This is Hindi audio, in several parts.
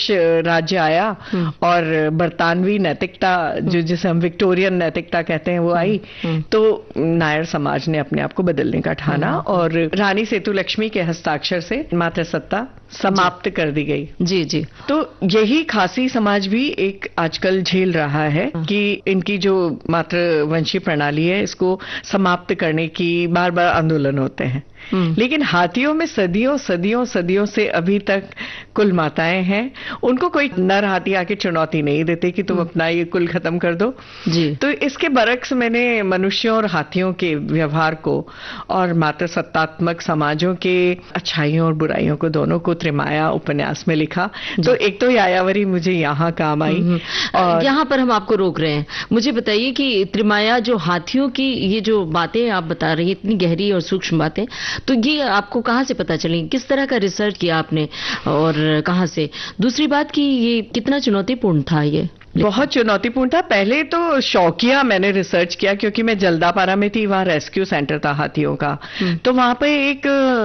राज्य आया और बरतानवी नैतिकता जिसे हम विक्टोरियन नैतिकता कहते हैं वो आई, तो नायर समाज ने अपने आप को बदलने का ठाना और रानी सेतुलक्ष्मी के हस्ताक्षर से मातृसत्ता समाप्त कर दी गई। जी जी। तो यही खासी समाज भी एक आजकल झेल रहा है कि इनकी जो मातृवंशीय प्रणाली है इसको समाप्त करने की बार बार आंदोलन होते हैं। लेकिन हाथियों में सदियों सदियों सदियों से अभी तक कुल माताएं हैं, उनको कोई नर हाथी आके चुनौती नहीं देते कि तुम अपना ये कुल खत्म कर दो जी। तो इसके बरक्स मैंने मनुष्यों और हाथियों के व्यवहार को और मातृसत्तात्मक समाजों के अच्छाइयों और बुराइयों को दोनों को त्रिमाया उपन्यास में लिखा। तो एक तो यायावरी मुझे यहाँ काम आई। और यहाँ पर हम आपको रोक रहे हैं, मुझे बताइए कि त्रिमाया जो हाथियों की ये जो बातें आप बता रही हैं, इतनी गहरी और सूक्ष्म बातें, तो ये आपको कहाँ से पता चली, किस तरह का रिसर्च किया आपने और कहाँ से? दूसरी बात कि ये कितना चुनौतीपूर्ण था? ये बहुत चुनौतीपूर्ण था। पहले तो शौकिया मैंने रिसर्च किया क्योंकि मैं जल्दापारा में थी, वहां रेस्क्यू सेंटर था हाथियों का। तो वहां पे एक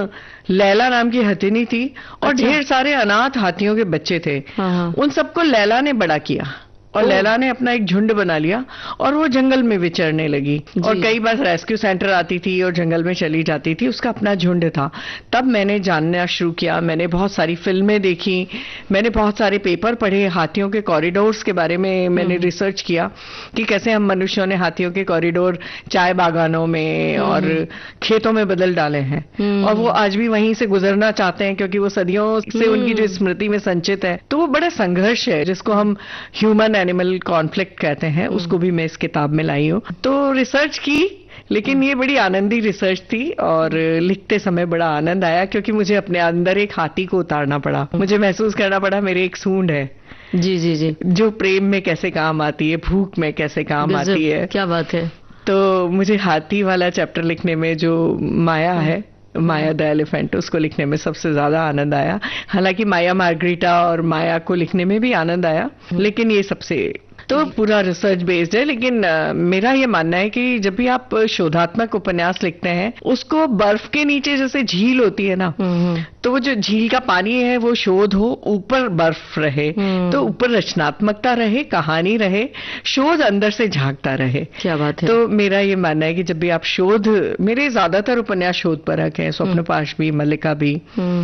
लैला नाम की हथिनी थी और ढेर सारे अनाथ हाथियों के बच्चे थे। उन सबको लैला ने बड़ा किया और लैला ने अपना एक झुंड बना लिया और वो जंगल में विचरने लगी और कई बार रेस्क्यू सेंटर आती थी और जंगल में चली जाती थी, उसका अपना झुंड था। तब मैंने जानना शुरू किया, मैंने बहुत सारी फिल्में देखी, मैंने बहुत सारे पेपर पढ़े, हाथियों के कॉरिडोर्स के बारे में मैंने रिसर्च किया कि कैसे हम मनुष्यों ने हाथियों के कॉरिडोर चाय बागानों में और खेतों में बदल डाले हैं और वो आज भी वहीं से गुजरना चाहते हैं क्योंकि वो सदियों से उनकी जो स्मृति में संचित है। तो वो बड़ा संघर्ष है जिसको हम ह्यूमन एनिमल कॉन्फ्लिक्ट कहते हैं, उसको भी मैं इस किताब में लाई हूँ। तो रिसर्च की, लेकिन ये बड़ी आनंदी रिसर्च थी और लिखते समय बड़ा आनंद आया क्योंकि मुझे अपने अंदर एक हाथी को उतारना पड़ा। मुझे महसूस करना पड़ा मेरे एक सूंड है जी जी जी, जो प्रेम में कैसे काम आती है, भूख में कैसे काम आती है। क्या बात है। तो मुझे हाथी वाला चैप्टर लिखने में जो माया है, माया द एलिफेंट, उसको लिखने में सबसे ज्यादा आनंद आया। हालांकि माया मार्गरीटा और माया को लिखने में भी आनंद आया, लेकिन ये सबसे तो पूरा रिसर्च बेस्ड है। लेकिन मेरा ये मानना है कि जब भी आप शोधात्मक उपन्यास लिखते हैं, उसको बर्फ के नीचे जैसे झील होती है ना, तो वो जो झील का पानी है वो शोध हो, ऊपर बर्फ रहे, तो ऊपर रचनात्मकता रहे, कहानी रहे, शोध अंदर से झांकता रहे। क्या बात है। तो मेरा ये मानना है कि जब भी आप शोध, मेरे ज्यादातर उपन्यास शोध परक है, स्वप्नपाश भी, मल्लिका भी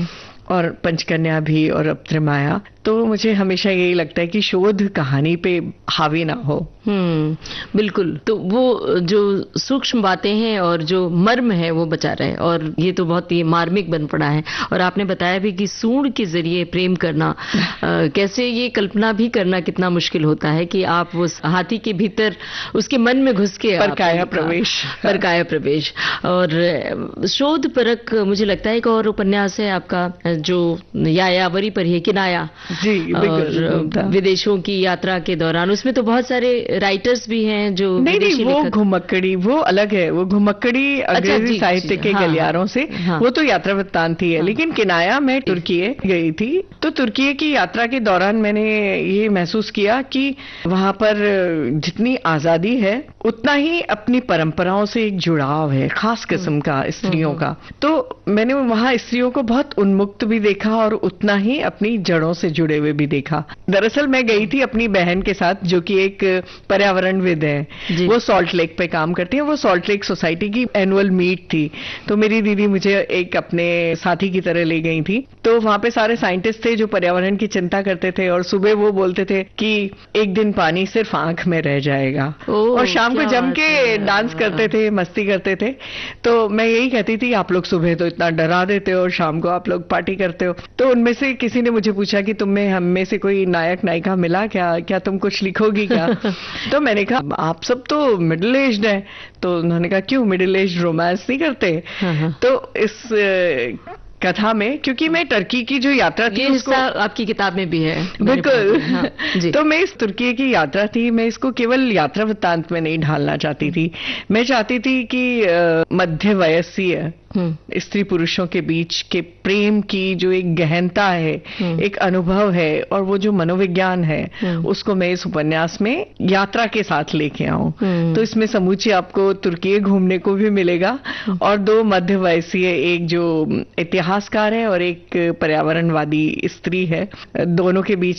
और पंचकन्या भी और अब त्रिमाया। तो मुझे हमेशा यही लगता है कि शोध कहानी पे हावी ना हो। बिल्कुल। तो वो जो सूक्ष्म बातें हैं और जो मर्म है वो बचा रहे, और ये तो बहुत ही मार्मिक बन पड़ा है। और आपने बताया भी कि सूंड के जरिए प्रेम करना, कैसे ये कल्पना भी करना कितना मुश्किल होता है कि आप उस हाथी के भीतर उसके मन में घुस के परकाया प्रवेश। और शोध परक मुझे लगता है एक और उपन्यास है आपका जो यायावरी पर है, किनाया जी, और विदेशों की यात्रा के दौरान, उसमें तो बहुत सारे राइटर्स भी हैं जो नहीं, वो घुमक्कड़ी वो अलग है, वो घुमक्कड़ी अंग्रेजी साहित्य के गलियारों से, वो तो यात्रा वृत्तांत ही है। लेकिन किनाया में तुर्की गई थी, तो तुर्की की यात्रा के दौरान मैंने ये महसूस किया कि वहां पर जितनी आजादी है उतना ही अपनी परंपराओं से एक जुड़ाव है, खास किस्म का स्त्रियों का। तो मैंने वहां स्त्रियों को बहुत उन्मुक्त भी देखा और उतना ही अपनी जड़ों से जुड़े हुए भी देखा। दरअसल मैं गई थी अपनी बहन के साथ जो कि एक पर्यावरणविद है, वो सॉल्ट लेक पे काम करती है। वो सॉल्ट लेक सोसाइटी की एनुअल मीट थी, तो मेरी दीदी मुझे एक अपने साथी की तरह ले गई थी। तो वहां पे सारे साइंटिस्ट थे जो पर्यावरण की चिंता करते थे और सुबह वो बोलते थे कि एक दिन पानी सिर्फ आंख में रह जाएगा, और शाम को जम के डांस करते थे, मस्ती करते थे। तो मैं यही कहती थी आप लोग सुबह तो इतना डरा देते हो और शाम को आप लोग पार्टी करते हो। तो उनमें से किसी ने मुझे पूछा कि तुम्हें हम में से कोई नायक नायिका मिला क्या तुम कुछ लिखोगी क्या? तो मैंने कहा आप सब तो मिडिल एज्ड हैं। तो उन्होंने कहा क्यों, मिडिल एज्ड रोमांस नहीं करते? तो इस कथा में, क्योंकि मैं टर्की की जो यात्रा थी, ये हिस्सा आपकी किताब में भी है। बिल्कुल। तो मैं इस तुर्की की यात्रा थी, मैं इसको केवल यात्रा वृत्तांत में नहीं ढालना चाहती थी। मैं चाहती थी कि मध्य वयस्सीय स्त्री पुरुषों के बीच के प्रेम की जो एक गहनता है, एक अनुभव है और वो जो मनोविज्ञान है, उसको मैं इस उपन्यास में यात्रा के साथ लेके आऊं। तो इसमें समूची आपको तुर्की घूमने को भी मिलेगा और दो मध्य वयस्सीय, एक जो इतिहासकार है और एक पर्यावरणवादी स्त्री है, दोनों के बीच